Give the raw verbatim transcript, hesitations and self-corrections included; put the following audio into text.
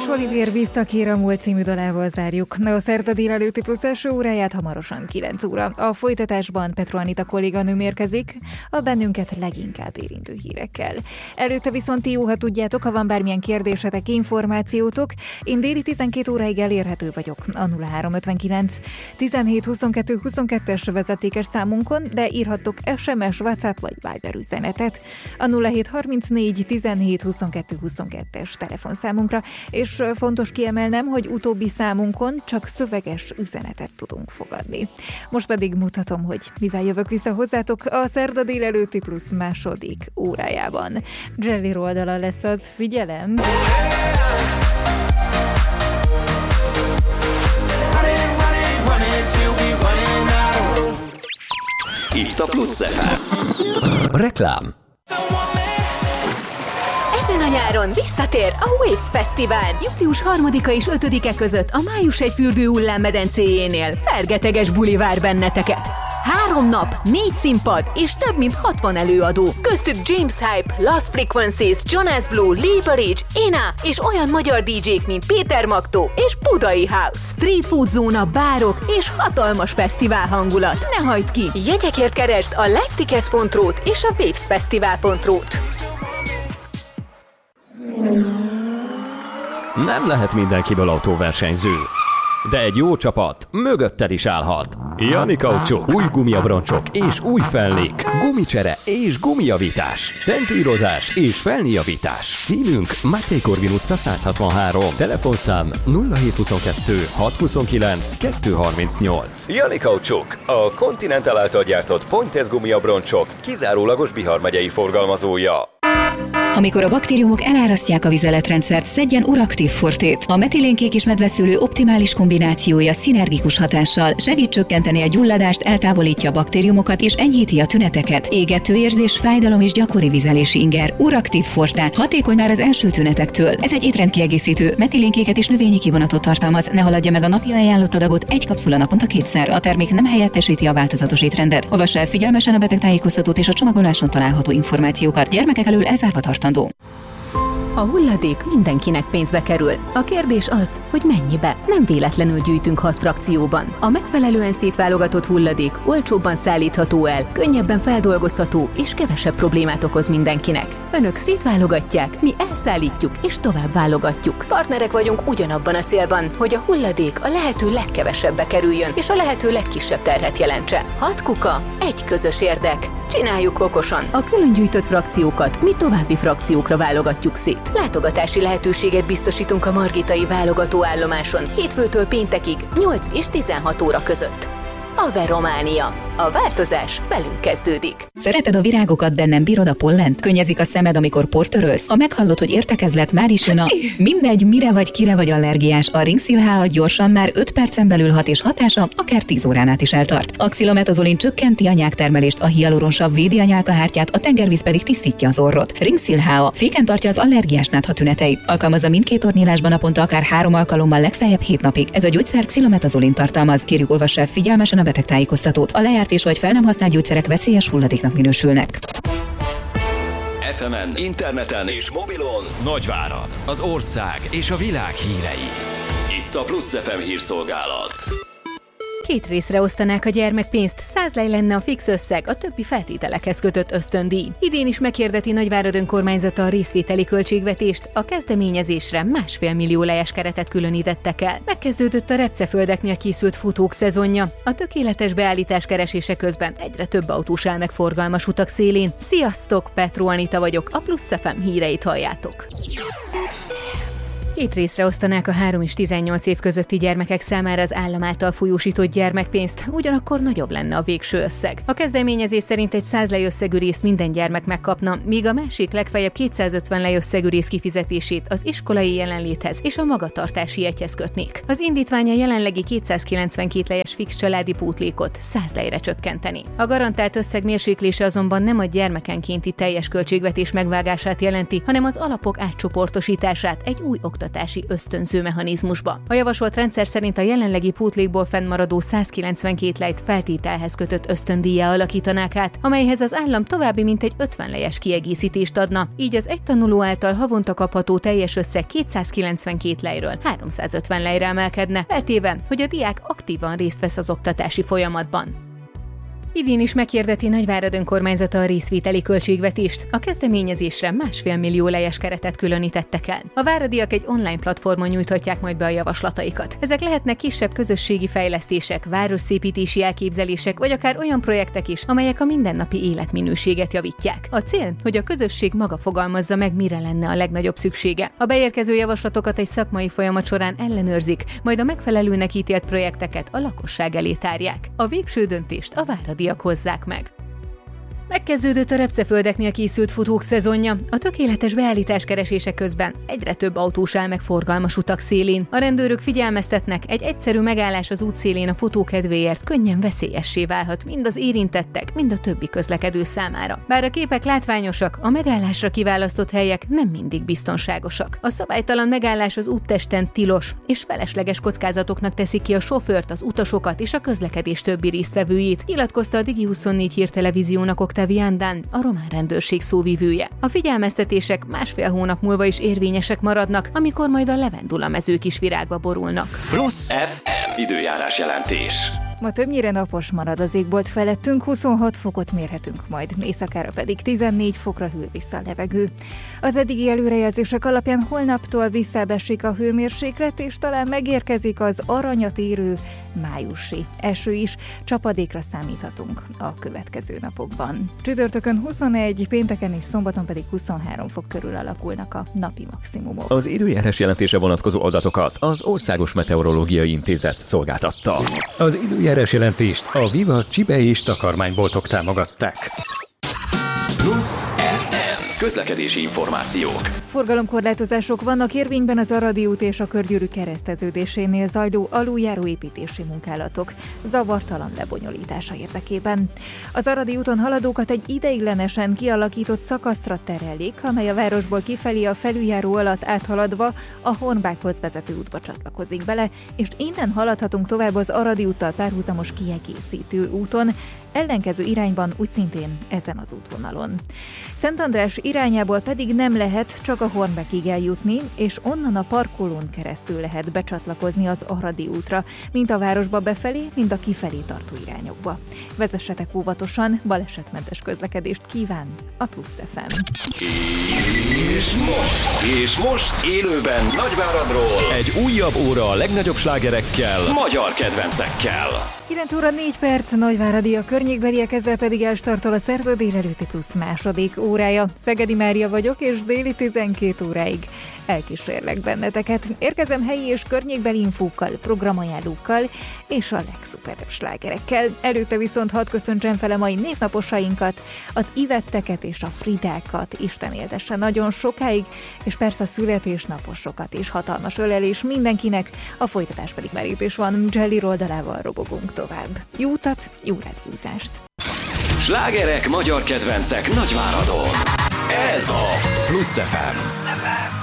és Olivier visszakér a múlt című dalával zárjuk. A szerda délelőtti plusz első óráját hamarosan kilenc óra. A folytatásban Petro Anita kolléganőm érkezik a bennünket leginkább érintő hírekkel. Előtte viszont ti jó, ha tudjátok, ha van bármilyen kérdésetek, információtok, én déli tizenkét óráig elérhető vagyok a nulla három ötvenkilenc tizenhét huszonkettő huszonkettes vezetékes számunkon, de írhattok es em es, WhatsApp vagy Viber üzenetet a nulla hét harmincnégy tizenhét huszonkettő huszonkettes telefonszámunkra, és fontos kiemelnem, hogy utóbbi számunkon csak szöveges üzenetet tudunk fogadni. Most pedig mutatom, hogy mivel jövök vissza hozzátok a szerda délelőtti plusz második órájában. Jelly oldala lesz az, figyelem! Itt a Plusz ef em. Reklám. Ezen a nyáron visszatér a Waves Fesztivál. július harmadika és ötödike között a Május hegyfürdő hullámmedencéjénél fergeteges buli vár benneteket. Három nap, négy színpad és több mint hatvan előadó. Köztük James Hype, Lost Frequencies, Jonas Blue, Lee Barrage, Ena és olyan magyar dé jék, mint Péter Magtó és Budai House. Street food zóna, bárok és hatalmas fesztivál hangulat. Ne hagyd ki! Jegyekért keresd a livetickets pont ru-t és a wavesfestival pont ru-t. Nem lehet mindenkiből autóversenyző, de egy jó csapat mögötted is állhat. Jani Kaucsok, új gumiabroncsok és új felnék, gumicsere és gumijavítás, centírozás és felnéjavítás. Címünk Máté Korvin utca száz hatvanhárom, telefonszám nulla hét huszonkettő hatszázhuszonkilenc kétszázharmincnyolc. Jani Kaucsok, a Continental által gyártott Pointez gumiabroncsok kizárólagos Bihar megyei forgalmazója. Amikor a baktériumok elárasztják a vizeletrendszert, szedjen Uraktív Fortét. A metilénkék és medveszőlő optimális kombinációja szinergikus hatással segít csökkenteni a gyulladást, eltávolítja a baktériumokat és enyhíti a tüneteket. Égető érzés, fájdalom és gyakori vizelési inger. Uraktív Forte. Hatékony már az első tünetektől. Ez egy étrendkiegészítő, metilénkéket és növényi kivonatot tartalmaz. Ne haladja meg a napi ajánlott adagot, egy kapszula naponta kétszer. A termék nem helyettesíti a változatos étrendet. Olvassa el figyelmesen a betegtájékoztatót és a csomagoláson található információkat. Gyermekek elől elzárva tartandó. A hulladék mindenkinek pénzbe kerül. A kérdés az, hogy mennyibe. Nem véletlenül gyűjtünk hat frakcióban. A megfelelően szétválogatott hulladék olcsóbban szállítható el, könnyebben feldolgozható és kevesebb problémát okoz mindenkinek. Önök szétválogatják, mi elszállítjuk és tovább válogatjuk. Partnerek vagyunk ugyanabban a célban, hogy a hulladék a lehető legkevesebbe kerüljön és a lehető legkisebb terhet jelentse. Hat kuka, egy közös érdek. Csináljuk okosan. A külön gyűjtött frakciókat mi további frakciókra válogatjuk szét. Látogatási lehetőséget biztosítunk a margitai válogatóállomáson hétfőtől péntekig nyolc és tizenhat óra között. Ave Románia. A változás velünk kezdődik. Szereted a virágokat, de nem bírod a pollent? Könnyezik a szemed, amikor portörölsz? Ha meghallod, hogy értekezlet, már is jön a... Mindegy, mire vagy, kire vagy allergiás, a Ringsil há á gyorsan már öt percen belül hat, és hatása akár tíz órán át is eltart. A xilometazoline csökkenti a nyáktermelést, a hialuronsav védi a nyálkahártyát, a tengervíz pedig tisztítja az orrot. Ringsil há á féken tartja az allergiás nátha tüneteit. Alkalmazza mindkét ornyílásban naponta akár három alkalommal, legfeljebb hét napig. Ez a gyógyszer xilometazoline tartalmaz. Kérjük, olvassa el figyelmesen a betegtájékoztatót. A lejárt és vagy fel nem használt gyógyszerek veszélyes hulladéknak minősülnek. ef emen, interneten és mobilon Nagyvárad, az ország és a világ hírei. Itt a Plusz ef em hírszolgálat. Két részre osztanák a gyermekpénzt, száz lej lenne a fix összeg, a többi feltételekhez kötött ösztöndíj. Idén is meghirdeti Nagyvárad önkormányzata a részvételi költségvetést, a kezdeményezésre másfél millió lejes keretet különítettek el. Megkezdődött a repceföldeknél készült futók szezonja, a tökéletes beállítás keresése közben egyre több autós áll meg forgalmas utak szélén. Sziasztok, Petro Anita vagyok, a Plusz ef em híreit halljátok. Két részre osztanák a három és tizennyolc év közötti gyermekek számára az állam által folyósított gyermekpénzt, ugyanakkor nagyobb lenne a végső összeg. A kezdeményezés szerint egy száz lej összegű részt minden gyermek megkapna, míg a másik legfeljebb kétszázötven lej összegű rész kifizetését az iskolai jelenléthez és a magatartási jegyhez kötnék. Az indítvány a jelenlegi kétszázkilencvenkét lejes fix családi pótlékot száz lejre csökkenteni. A garantált összeg mérséklése azonban nem a gyermekenkénti teljes költségvetés megvágását jelenti, hanem az alapok átcsoportosítását egy új oktatási oktatási ösztönző mechanizmusba. A javasolt rendszer szerint a jelenlegi pótlékból fennmaradó százkilencvenkét lejt feltételhez kötött ösztöndíjjá alakítanák át, amelyhez az állam további mintegy ötven lejes kiegészítést adna, így az egy tanuló által havonta kapható teljes összeg kétszázkilencvenkét lejről háromszázötven lejre emelkedne, feltéve, hogy a diák aktívan részt vesz az oktatási folyamatban. Idén is meghirdeti Nagyvárad önkormányzata a részvételi költségvetést. A kezdeményezésre másfél millió lejes keretet különítettek el. A váradiak egy online platformon nyújthatják majd be a javaslataikat. Ezek lehetnek kisebb közösségi fejlesztések, városszépítési elképzelések, vagy akár olyan projektek is, amelyek a mindennapi életminőséget javítják. A cél, hogy a közösség maga fogalmazza meg, mire lenne a legnagyobb szüksége. A beérkező javaslatokat egy szakmai folyamat során ellenőrzik, majd a megfelelőnek ítélt projekteket a lakosság elé tárják. A végső döntést a váradi hozzák meg. Megkezdődött a repceföldeknél készült futók szezonja. A tökéletes beállítás keresése közben egyre több autós áll meg forgalmas utak szélén. A rendőrök figyelmeztetnek, egy egyszerű megállás az út szélén a futó kedvéért könnyen veszélyessé válhat mind az érintettek, mind a többi közlekedő számára. Bár a képek látványosak, a megállásra kiválasztott helyek nem mindig biztonságosak. A szabálytalan megállás az úttesten tilos, és felesleges kockázatoknak teszi ki a sofőrt, az utasokat és a közlekedés többi résztvevőjét, nyilatkozta a Digi huszonnégy hírtelevíziónak Octavian Dan, a román rendőrség szóvivője. A figyelmeztetések másfél hónap múlva is érvényesek maradnak, amikor majd a levendula mezők is virágba borulnak. Plusz ef em időjárás jelentés. Ma többnyire napos marad az égbolt felettünk, huszonhat fokot mérhetünk majd, éjszakára pedig tizennégy fokra hűl vissza a levegő. Az eddigi előrejelzések alapján holnaptól visszaesik a hőmérséklet, és talán megérkezik az aranyat érő májusi eső is, csapadékra számíthatunk a következő napokban. Csütörtökön huszonegy, pénteken és szombaton pedig huszonhárom fok körül alakulnak a napi maximumok. Az időjárás jelentése vonatkozó adatokat az Országos Meteorológiai Intézet szolgáltatta. Az időjárás jelentést a Viva csibe és takarmányboltok támogatták. Plusz ef em közlekedési információk. Forgalomkorlátozások vannak érvényben az Aradi út és a Körgyűrű kereszteződésénél zajló aluljáróépítési munkálatok zavartalan lebonyolítása érdekében. Az Aradi úton haladókat egy ideiglenesen kialakított szakaszra terelik, amely a városból kifelé a felüljáró alatt áthaladva a Hornbákhoz vezető útba csatlakozik bele, és innen haladhatunk tovább az Aradi úttal párhuzamos kiegészítő úton, ellenkező irányban úgy szintén ezen az útvonalon. Szent András irányából pedig nem lehet csak a Hornbákig eljutni, és onnan a parkolón keresztül lehet becsatlakozni az Aradi útra, mint a városba befelé, mint a kifelé tartó irányokba. Vezessetek óvatosan, balesetmentes közlekedést kíván a Plusz ef em. És most, és most élőben Nagyváradról egy újabb óra a legnagyobb slágerekkel, magyar kedvencekkel. kilenc óra négy perc, Nagyváradi a környékbeliek, ezzel pedig elstartol a szerda délelőtti Plusz második órája. Szegedi Mária vagyok, és déli tizenkét óráig elkísérlek benneteket. Érkezem helyi és környékbeli infókkal, programajánlókkal és a legszuperebb slágerekkel. Előtte viszont hadd köszöntsem fel a mai névnaposainkat, az Ivetteket és a Fridákat. Isten éltesse nagyon sokáig, és persze a születésnaposokat is. Hatalmas ölelés mindenkinek, a folytatás pedig merítés van, Jelly oldalával robogunk tovább. Jó utat, jó rádiózást! Slágerek, magyar kedvencek Nagyváradon. Ez a Plusz ef em.